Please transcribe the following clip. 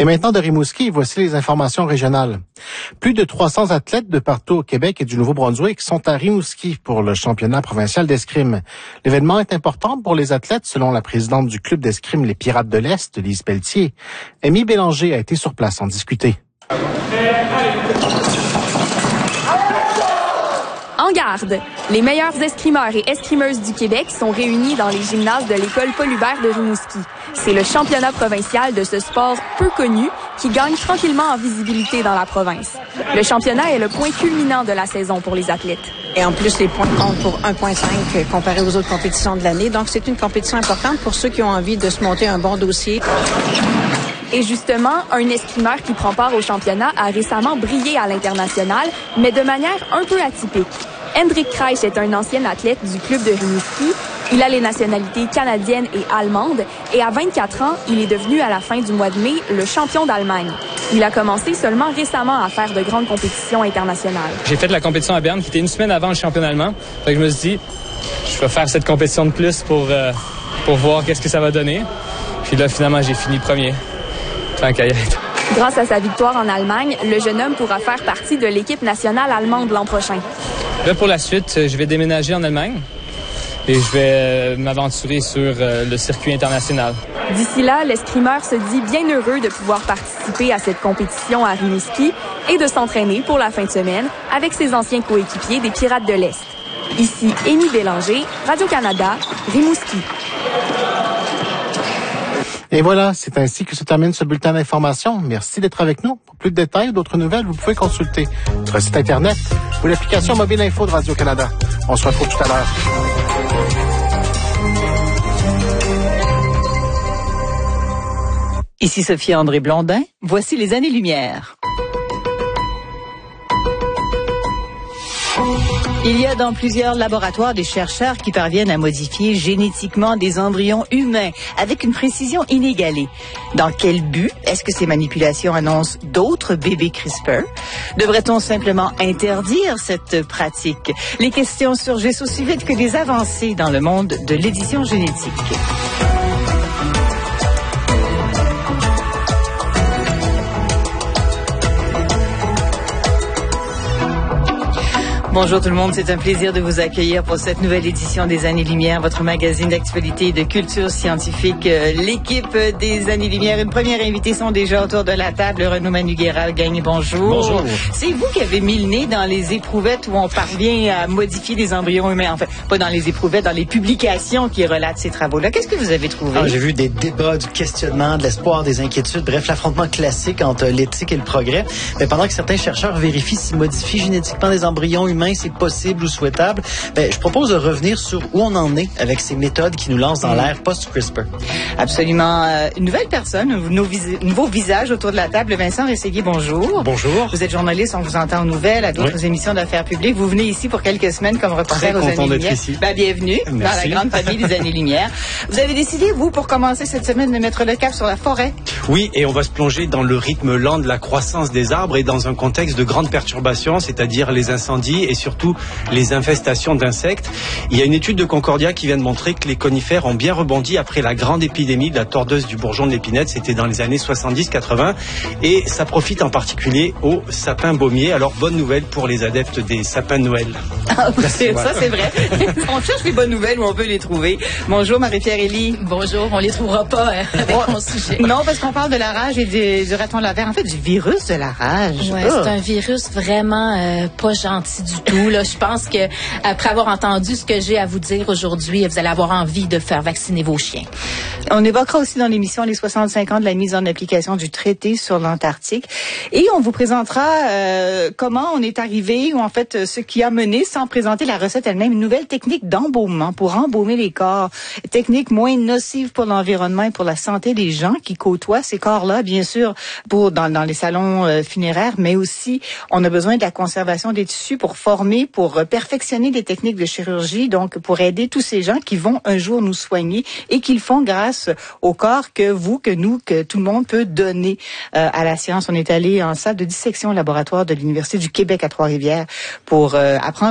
Et maintenant de Rimouski, voici les informations régionales. Plus de 300 athlètes de partout au Québec et du Nouveau-Brunswick sont à Rimouski pour le championnat provincial d'escrime. L'événement est important pour les athlètes, selon la présidente du club d'escrime Les Pirates de l'Est, Lise Pelletier. Amy Bélanger a été sur place en discuter. En garde! Les meilleurs escrimeurs et escrimeuses du Québec sont réunis dans les gymnases de l'école Paul-Hubert de Rimouski. C'est le championnat provincial de ce sport peu connu qui gagne tranquillement en visibilité dans la province. Le championnat est le point culminant de la saison pour les athlètes. Et en plus, les points comptent pour 1,5 comparé aux autres compétitions de l'année. Donc, c'est une compétition importante pour ceux qui ont envie de se monter un bon dossier. Et justement, un escrimeur qui prend part au championnat a récemment brillé à l'international, mais de manière un peu atypique. Hendrik Kreich est un ancien athlète du club de Rimouski. Il a les nationalités canadiennes et allemandes et à 24 ans, il est devenu à la fin du mois de mai le champion d'Allemagne. Il a commencé seulement récemment à faire de grandes compétitions internationales. J'ai fait la compétition à Berne qui était une semaine avant le championnat allemand. Fait que je me suis dit, je vais faire cette compétition de plus pour voir qu'est-ce que ça va donner. Puis là, finalement, j'ai fini premier. Tant qu'à y être. Grâce à sa victoire en Allemagne, le jeune homme pourra faire partie de l'équipe nationale allemande l'an prochain. Là, pour la suite, je vais déménager en Allemagne et je vais m'aventurer sur le circuit international. D'ici là, l'escrimeur se dit bien heureux de pouvoir participer à cette compétition à Rimouski et de s'entraîner pour la fin de semaine avec ses anciens coéquipiers des Pirates de l'Est. Ici Amy Bélanger, Radio-Canada, Rimouski. Et voilà, c'est ainsi que se termine ce bulletin d'information. Merci d'être avec nous. Pour plus de détails ou d'autres nouvelles, vous pouvez consulter notre site Internet ou l'application mobile info de Radio-Canada. On se retrouve tout à l'heure. Ici Sophie-André Blondin. Voici les années-lumière. Il y a dans plusieurs laboratoires des chercheurs qui parviennent à modifier génétiquement des embryons humains avec une précision inégalée. Dans quel but? Est-ce que ces manipulations annoncent d'autres bébés CRISPR? Devrait-on simplement interdire cette pratique? Les questions surgissent aussi vite que les avancées dans le monde de l'édition génétique. Bonjour tout le monde, c'est un plaisir de vous accueillir pour cette nouvelle édition des Années-Lumière, votre magazine d'actualité et de culture scientifique. L'équipe des Années-Lumière, une première invitée sont déjà autour de la table. Renaud Manu-Guéral gagne, bonjour. Bonjour. C'est vous qui avez mis le nez dans les éprouvettes où on parvient à modifier des embryons humains. Enfin, pas dans les éprouvettes, dans les publications qui relatent ces travaux-là. Qu'est-ce que vous avez trouvé? J'ai vu des débats, du questionnement, de l'espoir, des inquiétudes, bref, l'affrontement classique entre l'éthique et le progrès. Mais pendant que certains chercheurs vérifient si modifier génétiquement des embryons humains c'est possible ou souhaitable, je propose de revenir sur où on en est avec ces méthodes qui nous lancent dans l'ère post-CRISPR. Absolument. Une nouvelle personne, un nouveau visage autour de la table. Vincent Rességuier, bonjour. Bonjour. Vous êtes journaliste, on vous entend aux nouvelles, à d'autres émissions d'affaires publiques. Vous venez ici pour quelques semaines comme reporter aux Années-Lumière. Ici. Bienvenue Merci. dans la grande famille des Années-Lumière. Vous avez décidé, vous, pour commencer cette semaine, de mettre le cap sur la forêt. Oui, et on va se plonger dans le rythme lent de la croissance des arbres et dans un contexte de grande perturbation, c'est-à-dire les incendies et surtout les infestations d'insectes. Il y a une étude de Concordia qui vient de montrer que les conifères ont bien rebondi après la grande épidémie de la tordeuse du bourgeon de l'épinette. C'était dans les années 70-80 et ça profite en particulier aux sapins baumiers. Alors, bonne nouvelle pour les adeptes des sapins de Noël. Ah, ça, c'est vrai. On cherche les bonnes nouvelles où on peut les trouver. Bonjour, Marie-Pierre Élie. Bonjour, on les trouvera pas avec mon sujet. Non, parce qu'on parle de la rage et du raton laveur. En fait, du virus de la rage. Ouais, c'est un virus vraiment pas gentil du tout. Là, je pense que après avoir entendu ce que j'ai à vous dire aujourd'hui, vous allez avoir envie de faire vacciner vos chiens. On évoquera aussi dans l'émission les 65 ans de la mise en application du traité sur l'Antarctique. Et on vous présentera comment on est arrivé, ou en fait ce qui a mené, sans présenter la recette elle-même, une nouvelle technique d'embaumement pour embaumer les corps. Technique moins nocive pour l'environnement et pour la santé des gens qui côtoient ces corps-là, bien sûr, dans les salons funéraires, mais aussi on a besoin de la conservation des tissus pour former, pour perfectionner des techniques de chirurgie, donc pour aider tous ces gens qui vont un jour nous soigner et qui le font grâce au corps que vous, que nous, que tout le monde peut donner à la science. On est allé en salle de dissection au laboratoire de l'Université du Québec à Trois-Rivières pour apprendre